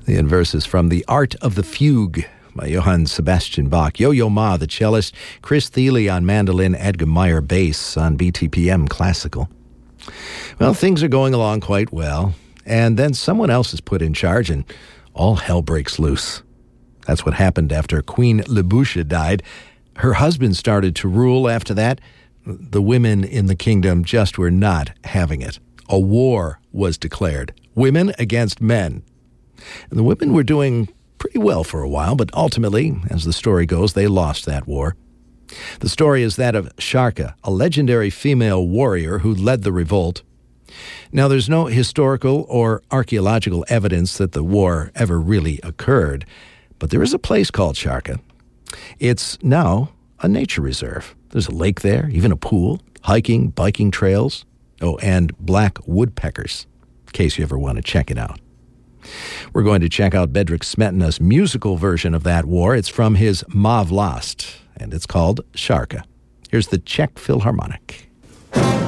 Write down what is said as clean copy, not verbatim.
The verse is from The Art of the Fugue by Johann Sebastian Bach. Yo-Yo Ma, the cellist, Chris Thiele on mandolin, Edgar Meyer bass on BTPM Classical. Well, things are going along quite well, and then someone else is put in charge and all hell breaks loose. That's what happened after Queen Lebusha died. Her husband started to rule after that. The women in the kingdom just were not having it. A war was declared. Women against men. And the women were doing pretty well for a while, but ultimately, as the story goes, they lost that war. The story is that of Sharka, a legendary female warrior who led the revolt. Now, there's no historical or archaeological evidence that the war ever really occurred, but there is a place called Sharka. It's now a nature reserve. There's a lake there, even a pool, hiking, biking trails, and black woodpeckers, in case you ever want to check it out. We're going to check out Bedřich Smetana's musical version of that war. It's from his Ma Vlast, and it's called Sharka. Here's the Czech Philharmonic.